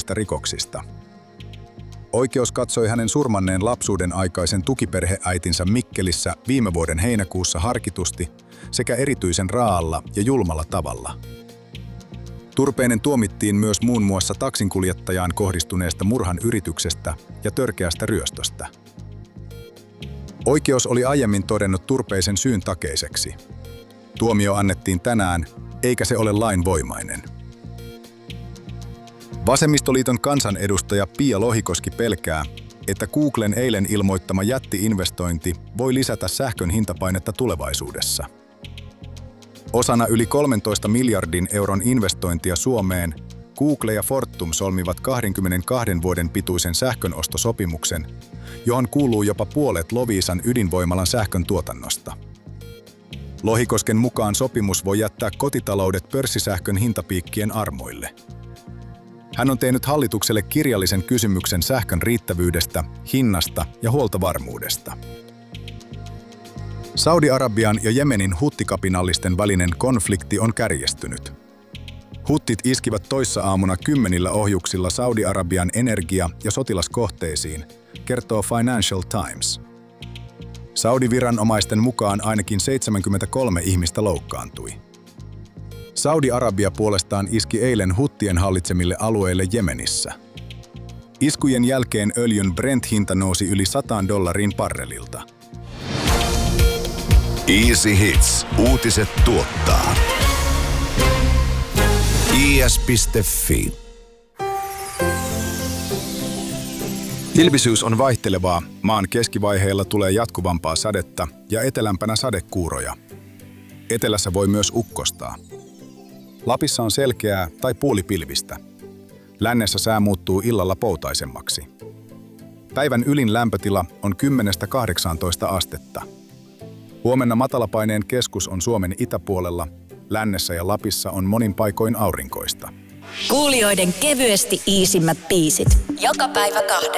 törkeistä rikoksista. Oikeus katsoi hänen surmanneen lapsuuden aikaisen tukiperheäitinsä Mikkelissä viime vuoden heinäkuussa harkitusti sekä erityisen raa'alla ja julmalla tavalla. Turpeinen tuomittiin myös muun muassa taksinkuljettajaan kohdistuneesta murhan yrityksestä ja törkeästä ryöstöstä. Oikeus oli aiemmin todennut Turpeisen syyn takeiseksi. Tuomio annettiin tänään, eikä se ole lainvoimainen. Vasemmistoliiton kansanedustaja Pia Lohikoski pelkää, että Googlen eilen ilmoittama jätti-investointi voi lisätä sähkön hintapainetta tulevaisuudessa. Osana yli 13 miljardin euron investointia Suomeen, Google ja Fortum solmivat 22 vuoden pituisen sähkönostosopimuksen, johon kuuluu jopa puolet Loviisan ydinvoimalan sähkön tuotannosta. Lohikosken mukaan sopimus voi jättää kotitaloudet pörssisähkön hintapiikkien armoille. Hän on tehnyt hallitukselle kirjallisen kysymyksen sähkön riittävyydestä, hinnasta ja huoltovarmuudesta. Saudi-Arabian ja Jemenin huttikapinallisten välinen konflikti on kärjestynyt. Huttit iskivät toissa-aamuna 10 ohjuksilla Saudi-Arabian energia- ja sotilaskohteisiin, kertoo Financial Times. Saudi-viranomaisten mukaan ainakin 73 ihmistä loukkaantui. Saudi-Arabia puolestaan iski eilen huttien hallitsemille alueille Jemenissä. Iskujen jälkeen öljyn Brent-hinta nousi yli $100 barrelilta. Easy Hits. Uutiset tuottaa. is.fi. Ilmisyys on vaihtelevaa. Maan keskivaiheilla tulee jatkuvampaa sadetta ja etelämpänä sadekuuroja. Etelässä voi myös ukkostaa. Lapissa on selkeää tai puolipilvistä. Lännessä sää muuttuu illalla poutaisemmaksi. Päivän ylin lämpötila on 10–18 astetta. Huomenna matalapaineen keskus on Suomen itäpuolella. Lännessä ja Lapissa on monin paikoin aurinkoista. Kuulijoiden kevyesti iisimmät biisit. Joka päivä 2.